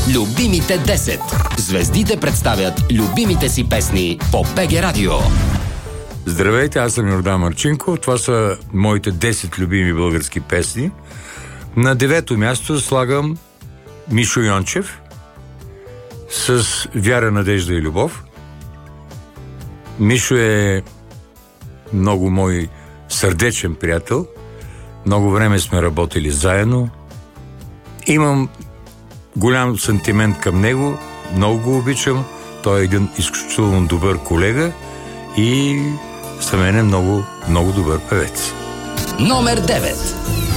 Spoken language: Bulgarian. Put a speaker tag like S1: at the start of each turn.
S1: Любимите 10. Звездите представят любимите си песни по БГ Радио.
S2: Здравейте, аз съм Йордан Марчинков. Това са моите 10 любими български песни. На 9-то място слагам Мишо Йончев с Вяра, надежда и любов. Мишо е много мой сърдечен приятел. Много време сме работили заедно. Имам голям сантимент към него. Много го обичам. Той е един изключително добър колега и за мен е много, много добър певец.
S1: Номер 9.